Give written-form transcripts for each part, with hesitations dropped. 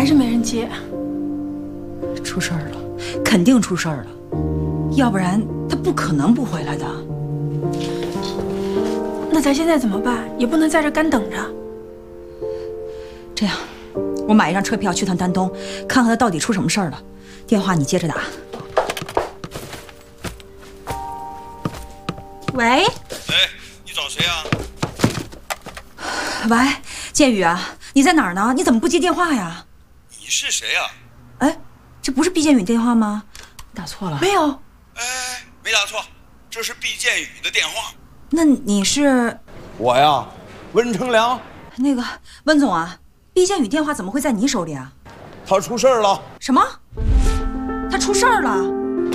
是没人接。 出事儿了，肯定出事儿了，要不然他不可能不回来的。 那咱现在怎么办？也不能在这干等着。 这样，我买一张车票去趟丹东，看看他到底出什么事儿了。电话你接着打。喂。 哎，你找谁啊？ 喂，建宇啊，你在哪儿呢？你怎么不接电话呀？ 你是谁呀？ 哎，这不是毕建宇电话吗？打错了。 没有。 哎，没打错，这是毕建宇的电话。 那你是？ 我呀，温成良。 那个温总啊，毕建宇电话怎么会在你手里啊？ 他出事儿了。 什么？他出事儿了？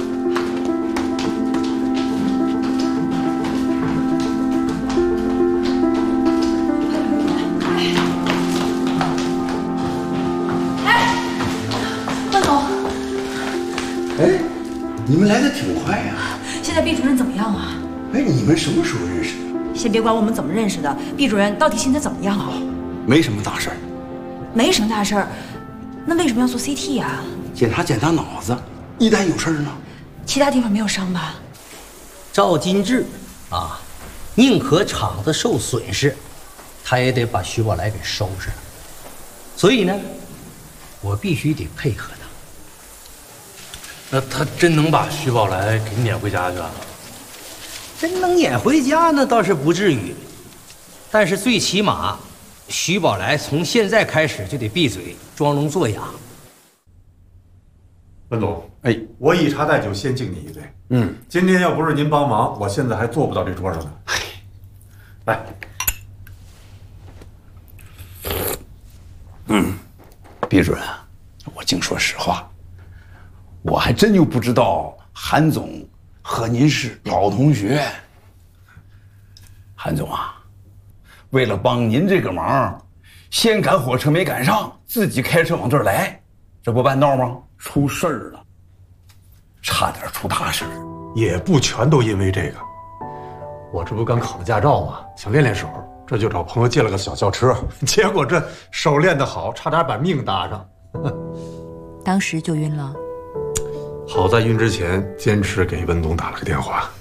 哎，你们来的挺快呀！ 现在毕主任怎么样啊？ 哎，你们什么时候认识的？ 先别管我们怎么认识的，毕主任到底现在怎么样啊？ 没什么大事儿， 没什么大事儿，那为什么要做 CT 呀？ 检查脑子，一旦有事儿呢？ 其他地方没有伤吧？ 赵金志啊，宁可厂子受损失，他也得把徐宝来给收拾了。所以呢，我必须得配合他。 那他真能把徐宝来给撵回家去啊？ 真能撵回家那倒是不至于，但是最起码，徐宝来从现在开始就得闭嘴，装聋作哑。 温总， 哎， 我以茶代酒，先敬你一杯。今天要不是您帮忙，我现在还坐不到这桌上呢。来， 毕主任，我净说实话，我还真就不知道韩总和您是老同学。韩总啊，为了帮您这个忙，先赶火车没赶上，自己开车往这儿来，这不办道吗？出事儿了，差点出大事。 也不全都因为这个。我这不刚考了驾照吗？想练练手，这就找朋友借了个小轿车，结果这手练得好，差点把命搭上。 当时就晕了。 好在晕之前坚持给温总打了个电话。